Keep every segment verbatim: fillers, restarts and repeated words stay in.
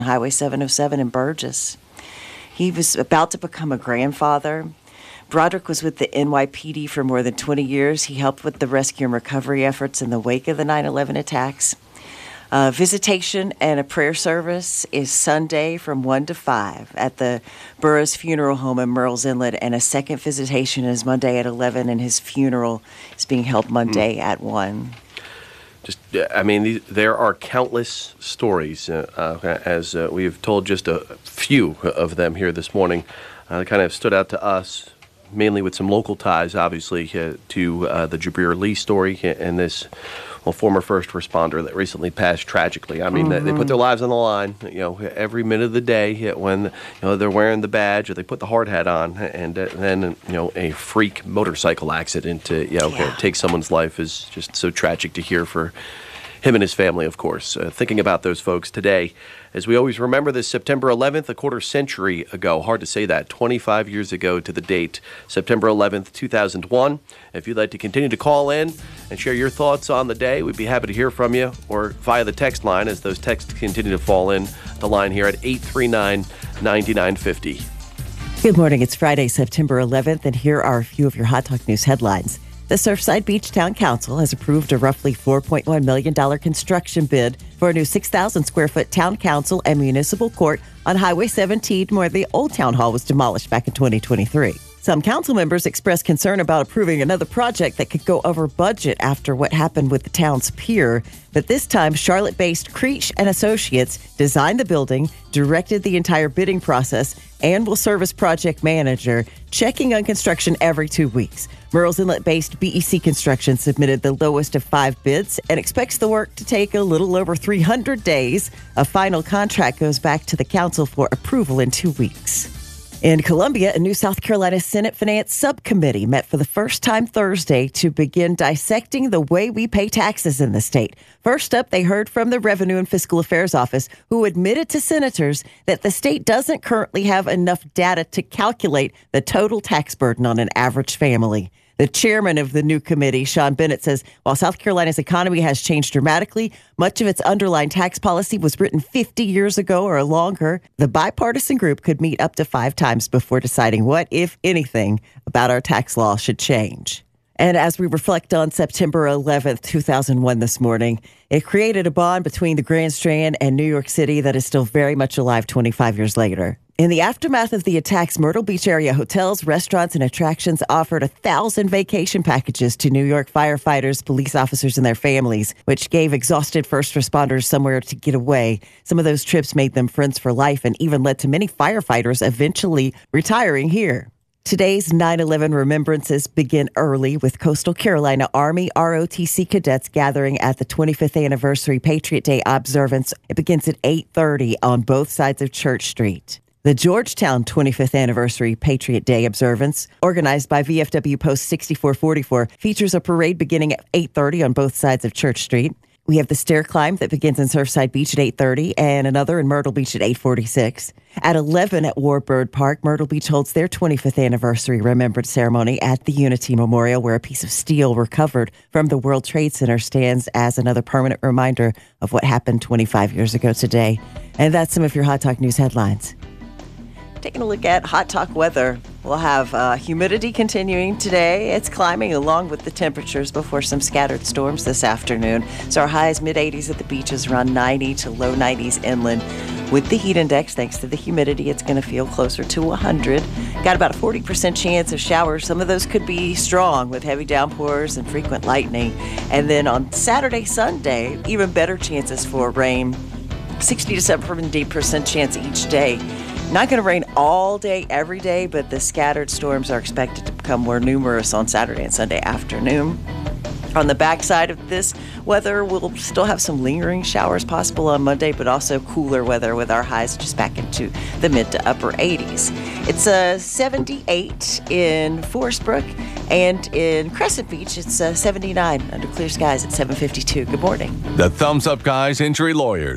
Highway seven oh seven in Burgess. He was about to become a grandfather. Broderick was with the N Y P D for more than twenty years. He helped with the rescue and recovery efforts in the wake of the nine eleven attacks. Uh, visitation and a prayer service is Sunday from one to five at the Burroughs Funeral Home in Murrells Inlet, and a second visitation is Monday at eleven, and his funeral is being held Monday mm. at one. Just, I mean, there are countless stories, uh, uh, as uh, we have told just a few of them here this morning. Uh, that kind of stood out to us, mainly with some local ties, obviously, uh, to uh, the Jabril Lee story and this, well, former first responder that recently passed tragically. I mean, mm-hmm. they put their lives on the line, you know, every minute of the day when, you know, they're wearing the badge or they put the hard hat on, and uh, then, you know, a freak motorcycle accident to, you know, yeah. take someone's life is just so tragic to hear for him and his family, of course. Uh, thinking about those folks today, as we always remember this September eleventh, a quarter century ago. Hard to say that, twenty-five years ago to the date, September eleventh, two thousand one. If you'd like to continue to call in and share your thoughts on the day, we'd be happy to hear from you, or via the text line as those texts continue to fall in the line here at eight three nine, nine nine five zero. Good morning. It's Friday, September eleventh, and here are a few of your Hot Talk News headlines. The Surfside Beach Town Council has approved a roughly four point one million dollars construction bid for a new six thousand square foot town council and municipal court on Highway seventeen, where the old town hall was demolished back in twenty twenty-three. Some council members expressed concern about approving another project that could go over budget after what happened with the town's pier. But this time, Charlotte-based Creech and Associates designed the building, directed the entire bidding process, and will serve as project manager, checking on construction every two weeks. Murrells Inlet-based B E C Construction submitted the lowest of five bids and expects the work to take a little over three hundred days. A final contract goes back to the council for approval in two weeks. In Columbia, a new South Carolina Senate Finance Subcommittee met for the first time Thursday to begin dissecting the way we pay taxes in the state. First up, they heard from the Revenue and Fiscal Affairs Office, who admitted to senators that the state doesn't currently have enough data to calculate the total tax burden on an average family. The chairman of the new committee, Sean Bennett, says while South Carolina's economy has changed dramatically, much of its underlying tax policy was written fifty years ago or longer. The bipartisan group could meet up to five times before deciding what, if anything, about our tax law should change. And as we reflect on September eleventh, two thousand one this morning, it created a bond between the Grand Strand and New York City that is still very much alive twenty-five years later. In the aftermath of the attacks, Myrtle Beach area hotels, restaurants, and attractions offered a thousand vacation packages to New York firefighters, police officers, and their families, which gave exhausted first responders somewhere to get away. Some of those trips made them friends for life and even led to many firefighters eventually retiring here. Today's nine eleven remembrances begin early with Coastal Carolina Army R O T C cadets gathering at the twenty-fifth anniversary Patriot Day observance. It begins at eight thirty on both sides of Church Street. The Georgetown twenty-fifth anniversary Patriot Day observance, organized by V F W Post sixty-four forty-four, features a parade beginning at eight thirty on both sides of Church Street. We have the stair climb that begins in Surfside Beach at eight thirty and another in Myrtle Beach at eight forty-six. At eleven at Warbird Park, Myrtle Beach holds their twenty-fifth anniversary remembrance ceremony at the Unity Memorial, where a piece of steel recovered from the World Trade Center stands as another permanent reminder of what happened twenty-five years ago today. And that's some of your Hot Talk News headlines. Taking a look at Hot Talk weather. We'll have uh, humidity continuing today. It's climbing along with the temperatures before some scattered storms this afternoon. So our highs mid eighties at the beaches, around ninety to low nineties inland. With the heat index, thanks to the humidity, it's going to feel closer to one hundred. Got about a forty percent chance of showers. Some of those could be strong with heavy downpours and frequent lightning. And then on Saturday, Sunday, even better chances for rain. sixty to seventy percent chance each day. Not going to rain all day, every day, but the scattered storms are expected to become more numerous on Saturday and Sunday afternoon. On the backside of this weather, we'll still have some lingering showers possible on Monday, but also cooler weather with our highs just back into the mid to upper eighties. It's a seventy-eight in Forest Brook, and in Crescent Beach, it's a seventy-nine under clear skies at seven fifty-two. Good morning. The Thumbs Up Guys Injury Lawyers.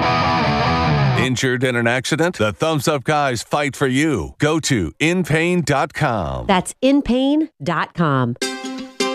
Injured in an accident? The Thumbs Up Guys fight for you. Go to in pain dot com. That's in pain dot com.